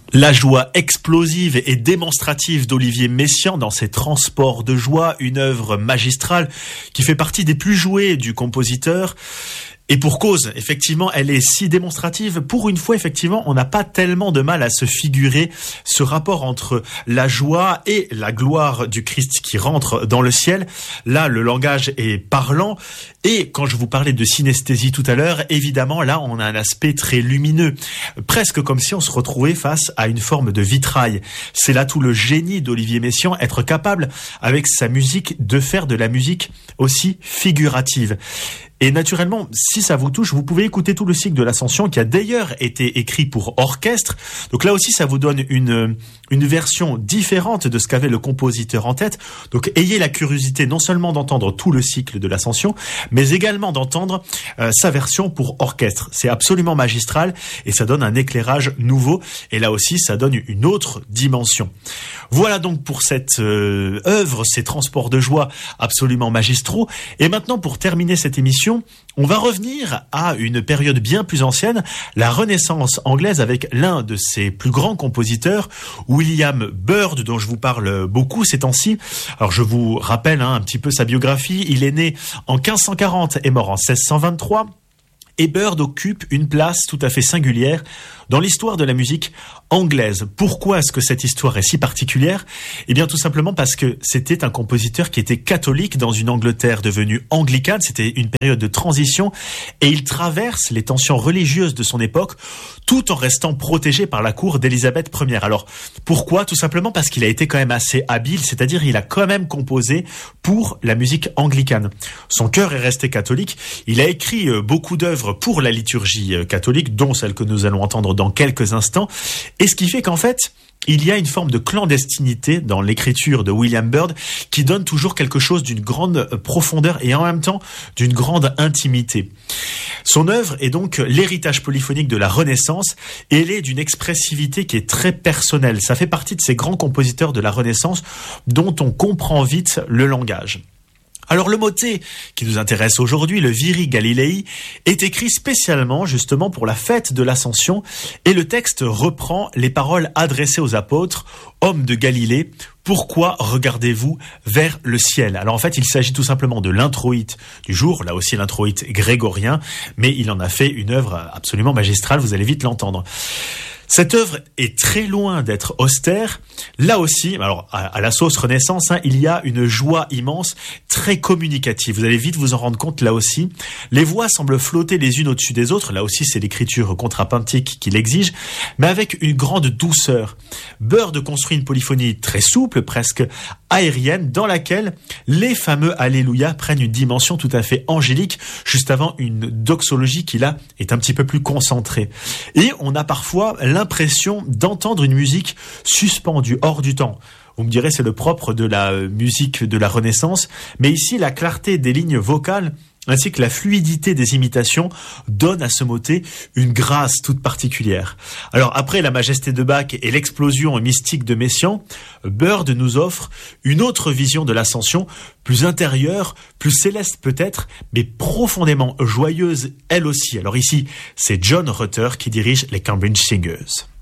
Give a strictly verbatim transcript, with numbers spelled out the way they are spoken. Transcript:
La joie explosive et démonstrative d'Olivier Messiaen dans ses transports de joie, une œuvre magistrale qui fait partie des plus jouées du compositeur. Et pour cause, effectivement, elle est si démonstrative. Pour une fois, effectivement, on n'a pas tellement de mal à se figurer ce rapport entre la joie et la gloire du Christ qui rentre dans le ciel. Là, le langage est parlant. Et quand je vous parlais de synesthésie tout à l'heure, évidemment, là, on a un aspect très lumineux. Presque comme si on se retrouvait face à une forme de vitrail. C'est là tout le génie d'Olivier Messiaen, être capable, avec sa musique, de faire de la musique aussi figurative. Et naturellement, si ça vous touche, vous pouvez écouter tout le cycle de l'Ascension qui a d'ailleurs été écrit pour orchestre. Donc là aussi, ça vous donne une une version différente de ce qu'avait le compositeur en tête. Donc ayez la curiosité non seulement d'entendre tout le cycle de l'Ascension, mais également d'entendre euh, sa version pour orchestre. C'est absolument magistral et ça donne un éclairage nouveau. Et là aussi, ça donne une autre dimension. Voilà donc pour cette euh, œuvre, ces transports de joie absolument magistraux. Et maintenant, pour terminer cette émission, on va revenir à une période bien plus ancienne, la Renaissance anglaise, avec l'un de ses plus grands compositeurs, William Byrd, dont je vous parle beaucoup ces temps-ci. Alors je vous rappelle hein, un petit peu sa biographie. Il est né en quinze cent quarante et mort en seize cent vingt-trois. Et Byrd occupe une place tout à fait singulière dans l'histoire de la musique anglaise. Pourquoi est-ce que cette histoire est si particulière ? Eh bien, tout simplement parce que c'était un compositeur qui était catholique dans une Angleterre devenue anglicane. C'était une période de transition et il traverse les tensions religieuses de son époque tout en restant protégé par la cour d'Élisabeth première. Alors, pourquoi ? Tout simplement parce qu'il a été quand même assez habile, c'est-à-dire il a quand même composé pour la musique anglicane. Son cœur est resté catholique. Il a écrit beaucoup d'œuvres pour la liturgie catholique, dont celle que nous allons entendre dans quelques instants. Et ce qui fait qu'en fait, il y a une forme de clandestinité dans l'écriture de William Byrd qui donne toujours quelque chose d'une grande profondeur et en même temps d'une grande intimité. Son œuvre est donc l'héritage polyphonique de la Renaissance et elle est d'une expressivité qui est très personnelle. Ça fait partie de ces grands compositeurs de la Renaissance dont on comprend vite le langage. Alors le motet qui nous intéresse aujourd'hui, le Viri Galilei, est écrit spécialement justement pour la fête de l'Ascension et le texte reprend les paroles adressées aux apôtres, hommes de Galilée, pourquoi regardez-vous vers le ciel ? Alors en fait, il s'agit tout simplement de l'introïte du jour, là aussi l'introïte grégorien, mais il en a fait une œuvre absolument magistrale, vous allez vite l'entendre. Cette œuvre est très loin d'être austère. Là aussi, alors à, à la sauce Renaissance, hein, il y a une joie immense, très communicative. Vous allez vite vous en rendre compte là aussi. Les voix semblent flotter les unes au-dessus des autres. Là aussi, c'est l'écriture contrapuntique qui l'exige, mais avec une grande douceur. Byrd construit une polyphonie très souple, presque aérienne, dans laquelle les fameux Alléluia prennent une dimension tout à fait angélique, juste avant une doxologie qui là est un petit peu plus concentrée. Et on a parfois l'impression d'entendre une musique suspendue, hors du temps. Vous me direz, c'est le propre de la musique de la Renaissance, mais ici, la clarté des lignes vocales ainsi que la fluidité des imitations donnent à ce motet une grâce toute particulière. Alors après la majesté de Bach et l'explosion mystique de Messiaen, Byrd nous offre une autre vision de l'Ascension, plus intérieure, plus céleste peut-être, mais profondément joyeuse elle aussi. Alors ici, c'est John Rutter qui dirige les Cambridge Singers.